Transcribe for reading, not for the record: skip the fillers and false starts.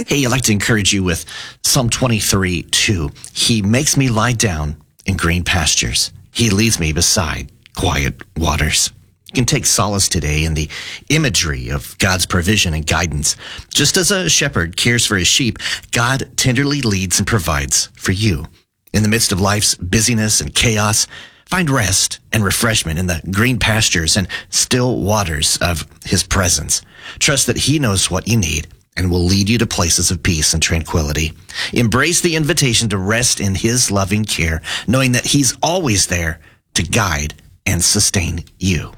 Hey, I'd like to encourage you with Psalm 23:2. He makes me lie down in green pastures. He leads me beside quiet waters. You can take solace today in the imagery of God's provision and guidance. Just as a shepherd cares for his sheep, God tenderly leads and provides for you. In the midst of life's busyness and chaos, find rest and refreshment in the green pastures and still waters of his presence. Trust that he knows what you need and will lead you to places of peace and tranquility. Embrace the invitation to rest in his loving care, knowing that he's always there to guide and sustain you.